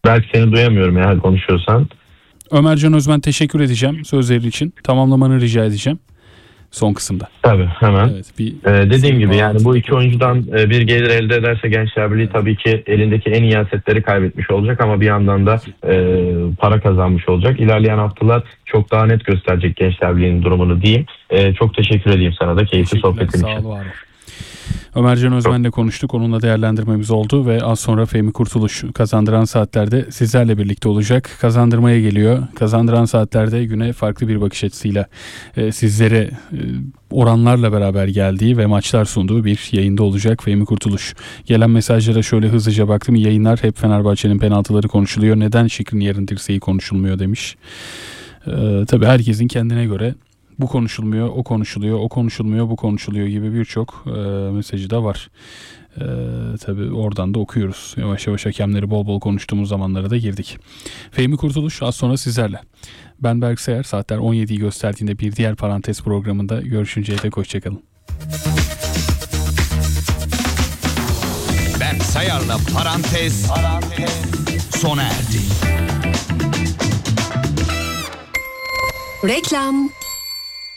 Belki seni duyamıyorum eğer konuşuyorsan. Ömercan Özmen, teşekkür edeceğim sözleri için. Tamamlamanı rica edeceğim son kısımda. Tabii hemen. Evet, dediğim gibi yani bu iki oyuncudan bir gelir elde ederse Gençler Birliği tabii ki elindeki en iyi asetleri kaybetmiş olacak ama bir yandan da para kazanmış olacak. İlerleyen haftalar çok daha net gösterecek Gençler Birliği'nin durumunu diyeyim. Çok teşekkür edeyim sana da keyifli sohbetin için. Sağ ol, var ol. Ömercan Özmen'le konuştuk. Onunla değerlendirmemiz oldu ve az sonra Fehmi Kurtuluş Kazandıran Saatler'de sizlerle birlikte olacak. Kazandırmaya geliyor. Kazandıran Saatler'de güne farklı bir bakış açısıyla sizlere oranlarla beraber geldiği ve maçlar sunduğu bir yayında olacak Fehmi Kurtuluş. Gelen mesajlara şöyle hızlıca baktım. Yayınlar hep Fenerbahçe'nin penaltıları konuşuluyor. Neden Skriniar'ın dirseği konuşulmuyor demiş. Tabii herkesin kendine göre bu konuşulmuyor, o konuşuluyor, o konuşulmuyor, bu konuşuluyor gibi birçok mesajı da var. Tabii oradan da okuyoruz. Yavaş yavaş hakemleri bol bol konuştuğumuz zamanlara da girdik. Fehmi Kurtuluş az sonra sizlerle. Ben Berk Sayar. Saatler 17'yi gösterdiğinde bir diğer parantez programında görüşünceye dek hoşçakalın. Ben Sayar'la parantez sona erdi. Reklam.